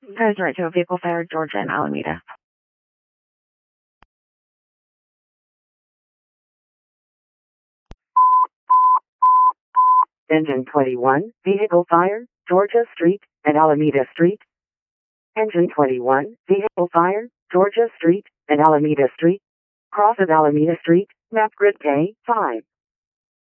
Cars right to a vehicle fire, Georgia and Alameda. Engine 21, vehicle fire, Georgia Street and Alameda Street. Engine 21, vehicle fire, Georgia Street and Alameda Street. Cross of Alameda Street, map grid K5.